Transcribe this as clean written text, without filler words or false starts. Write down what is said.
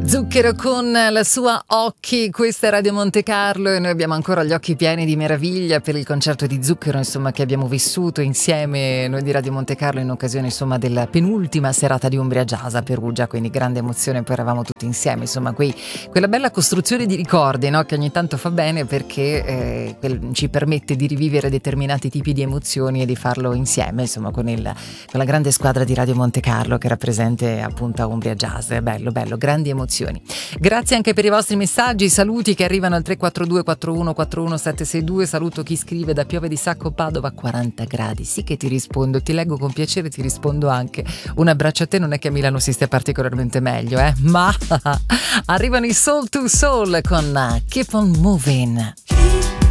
Zucchero con la sua Occhi, questa è Radio Monte Carlo e noi abbiamo ancora gli occhi pieni di meraviglia per il concerto di Zucchero, insomma, che abbiamo vissuto insieme noi di Radio Monte Carlo in occasione, insomma, della penultima serata di Umbria Jazz a Perugia, quindi grande emozione, poi eravamo tutti insieme, insomma, quella bella costruzione di ricordi, no? Che ogni tanto fa bene perché ci permette di rivivere determinati tipi di emozioni e di farlo insieme, insomma, con la grande squadra di Radio Monte Carlo che rappresenta appunto a Umbria Jazz. È bello, grandi emozioni. Grazie anche per i vostri messaggi, saluti che arrivano al 342 41 41 762. Saluto chi scrive da Piove di Sacco Padova, 40 gradi. Sì che ti rispondo, ti leggo con piacere, ti rispondo anche. Un abbraccio a te, non è che a Milano si stia particolarmente meglio, ma arrivano i Soul to Soul con Keep on Moving.